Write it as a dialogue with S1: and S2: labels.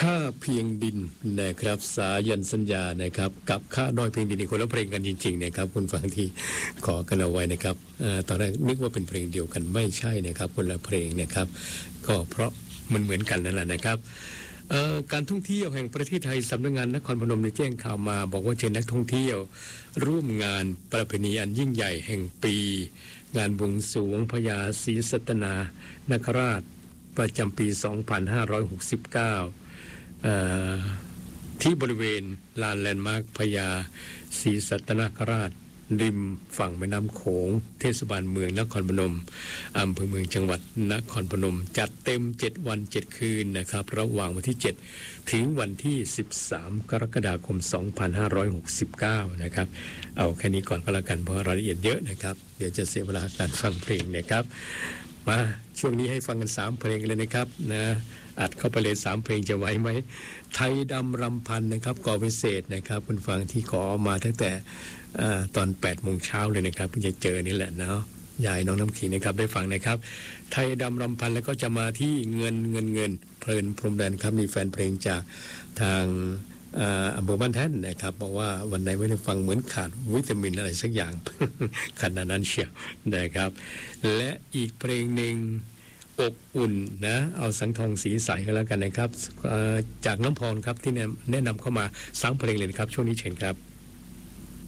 S1: ค่าเพียงดินนะครับสายันสัญญานะครับกับค่าน้อยเพียงดินคนละเพลงกันจริงๆนะครับคุณฟังที่ขอกันเอาไว้นะครับตอนแรกนึกว่าเป็นเพลงเดียวกันไม่ใช่นะครับคนละเพลงนะครับก็เพราะมันเหมือนกันนั่นแหละนะครับการท่องเที่ยวแห่งประเทศไทยสำนักงานนครพนมได้แจ้งข่าวมาบอกว่าเชิญนักท่องเที่ยวร่วมงานประเพณีอันยิ่งใหญ่แห่งปีงานบวงสรวงพญาศรีสัตนานคราชประจำปี 2569 ที่บริเวณลานแลนด์มาร์คพญาศรีสัตนคราชริมฝั่งแม่น้ำโขงเทศบาลเมืองนครพนมอำเภอเมืองจังหวัดนครพนมจัดเต็ม7วัน7คืนนะครับระหว่างวันที่7ถึงวันที่13กรกฎาคม2569นะครับเอาแค่นี้ก่อนก็แล้วกันเพราะรายละเอียดเยอะนะครับเดี๋ยวจะเสียเวลาการฟังเพลงนะครับมาช่วงนี้ให้ฟังกัน3เพลงเลยนะครับนะอัดเข้าไปเลย3เพลงจะไหวไหมไทยดำรำพันนะครับก่อวิเศษนะครับคุณฟังที่ขอมาตั้งแต่ตอน8 โมงเช้าเลยนะครับเพิ่งจะเจอนี่แหละเนาะยายน้องน้ำขิงนะครับได้ฟังนะครับไทยดำรำพันแล้วก็จะมาที่เงินเพลินพรมแดนครับมีแฟนเพลงจากทางอำเภอบ้านแท่นนะครับบอกว่าวันไหนไม่ได้ฟังเหมือนขาดวิตามินอะไรสักอย่าง ขนาดนั้นเชียวนะครับและอีกเพลงหนึ่งอบอุ่นนะเอาสังทองสีใสกันแล้วกันนะครับจากน้ำพรครับที่แนะนำเข้ามา3 เพลงเลยครับช่วงนี้เชิญครับ